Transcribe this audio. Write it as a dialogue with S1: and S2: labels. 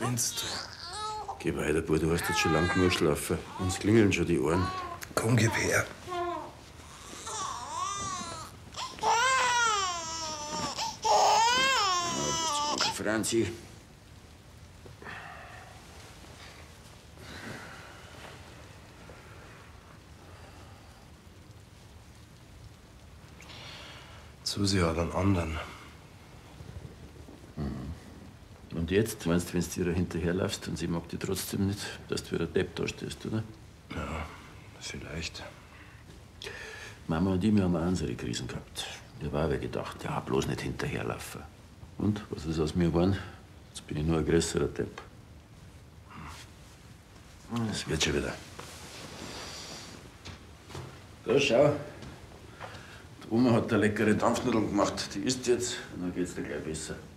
S1: spinnst du?
S2: Geh weiter, Bub, du hast jetzt schon lang genug geschlafen. Uns klingeln schon die Ohren.
S1: Komm, gib her.
S2: Onkel Franzi.
S1: Susi hat einen anderen.
S2: Und jetzt, meinst du, wenn du ihr hinterherläufst und sie mag dich trotzdem nicht, dass du wieder Depp da stehst, oder?
S1: Ja, vielleicht.
S2: Mama und ich, wir haben auch unsere Krisen gehabt. Ich habe auch gedacht, ja, bloß nicht hinterherlaufen. Und, was ist aus mir geworden? Jetzt bin ich nur ein größerer Depp. Das wird schon wieder. Da, schau. Die Oma hat da leckere Dampfnudeln gemacht. Die isst jetzt und dann geht's dir gleich besser.